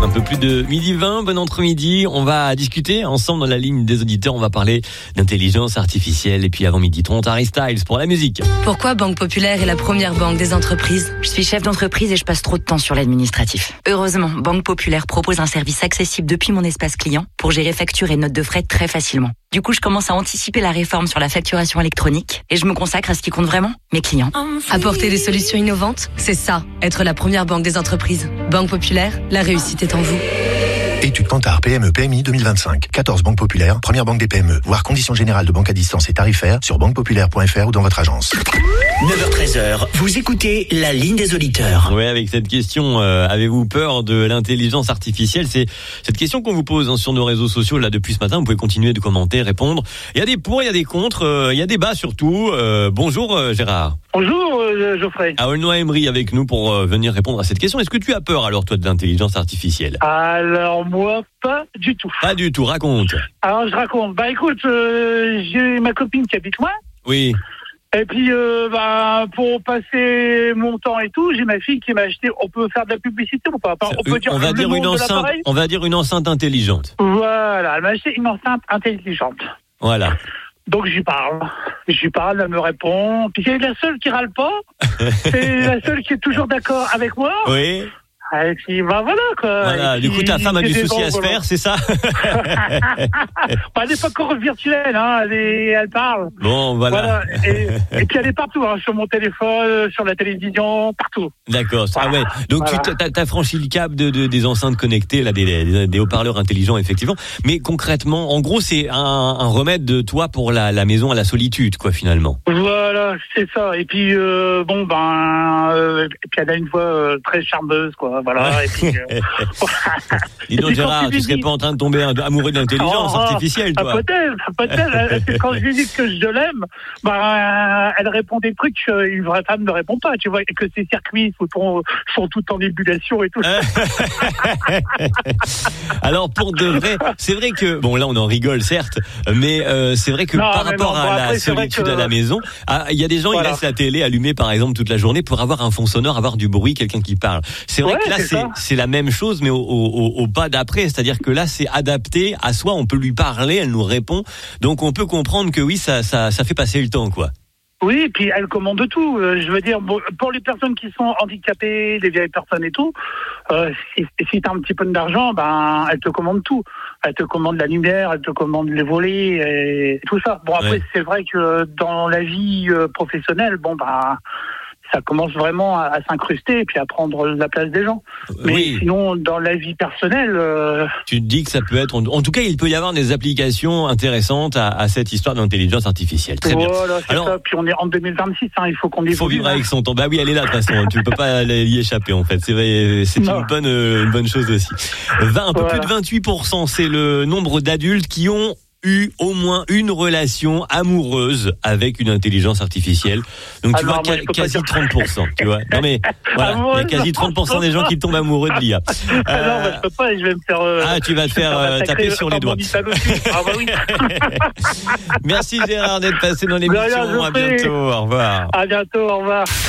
peu plus de 12h20, bon entre-midi. On va discuter ensemble dans la ligne des auditeurs. On va parler d'intelligence artificielle. Et puis avant 12h30, Harry Styles pour la musique. Pourquoi Banque Populaire est la première banque des entreprises ? Je suis chef d'entreprise et je passe trop de temps sur l'administratif. Heureusement, Banque Populaire propose un service accessible depuis mon espace client pour gérer factures et notes de frais très facilement. Du coup, je commence à anticiper la réforme sur la facturation électronique et je me consacre à ce qui compte vraiment, mes clients. Apporter des solutions innovantes, c'est ça, être la première banque des entreprises. Banque Populaire, la réussite est en vous. Étude Kantar PME PMI 2025. 14 banques populaires, première banque des PME. Voir conditions générales de banque à distance et tarifaires sur banquepopulaire.fr ou dans votre agence. 9h-13h, vous écoutez la ligne des auditeurs. Oui, avec cette question, avez-vous peur de l'intelligence artificielle ? C'est cette question qu'on vous pose sur nos réseaux sociaux là depuis ce matin. Vous pouvez continuer de commenter, répondre. Il y a des pour, il y a des contre, il y a des bas surtout. Bonjour Gérard. Bonjour Geoffrey. À Aulnoy-Emery avec nous pour venir répondre à cette question. Est-ce que tu as peur alors toi de l'intelligence artificielle ? Alors moi, pas du tout. Pas du tout, raconte. Alors je raconte. Bah écoute, j'ai ma copine qui habite loin. Oui. Et puis pour passer mon temps et tout, j'ai ma fille qui m'a acheté. On peut faire de la publicité ou pas ? On peut dire on va dire une enceinte. On va dire une enceinte intelligente. Voilà, elle m'a acheté une enceinte intelligente. Voilà. Donc j'y parle, elle me répond. Puis c'est la seule qui râle pas. C'est la seule qui est toujours d'accord avec moi. Oui. Et puis voilà quoi. Voilà. Du coup ta femme a du souci à se faire, c'est ça ? Elle n'est pas encore virtuelle, hein. Elle parle. Bon, voilà. Et puis elle est partout, hein, sur mon téléphone, sur la télévision, partout. D'accord. Ah ouais. Donc voilà. T'as franchi le cap des enceintes connectées, là, des haut-parleurs intelligents, effectivement. Mais concrètement, en gros, c'est un remède de toi pour la maison à la solitude, quoi, finalement. Voilà, c'est ça. Et puis et puis elle a une voix très charmeuse, quoi. Voilà. Et puis, dis donc Gérard, tu serais pas en train de tomber amoureux de l'intelligence artificielle, toi ? Peut-être. Quand je lui dis que je l'aime, elle répond des trucs qu'une vraie femme ne répond pas, tu vois, et que ses circuits sont tout en ébullition et tout. Alors pour de vrai, c'est vrai que bon là on en rigole certes, mais c'est vrai que par rapport à la solitude à la maison, il y a des gens ils laissent la télé allumée par exemple toute la journée pour avoir un fond sonore, avoir du bruit, quelqu'un qui parle. C'est vrai que là c'est la même chose mais au pas d'après, c'est-à-dire que là c'est adapté à soi, on peut lui parler, elle nous répond, donc on peut comprendre que oui ça fait passer le temps quoi. Oui, et puis elle commande tout. Je veux dire, pour les personnes qui sont handicapées, les vieilles personnes et tout, si t'as un petit peu d'argent, elle te commande tout. Elle te commande la lumière, elle te commande les volets et tout ça. Bon après c'est vrai que dans la vie professionnelle, ça commence vraiment à s'incruster et puis à prendre la place des gens. Mais sinon, dans la vie personnelle... Tu te dis que ça peut être... En tout cas, il peut y avoir des applications intéressantes à cette histoire d'intelligence artificielle. Très bien. Voilà, c'est ça. Puis on est en 2026, il faut qu'on évolue. Il faut vivre avec son temps. Bah oui, elle est là de toute façon. Tu ne peux pas y échapper, en fait. C'est vrai, c'est une bonne chose aussi. Un peu plus de 28%, c'est le nombre d'adultes qui ont eu au moins une relation amoureuse avec une intelligence artificielle. Donc tu vois quasi 30%, tu vois. Non mais voilà, il y a quasi 30% des gens qui tombent amoureux de l'IA. Non, je peux pas, je vais me faire tu vas te faire taper sur les doigts. Oui. Merci Gérard d'être passé dans l'émission. À bientôt, au revoir. À bientôt, au revoir.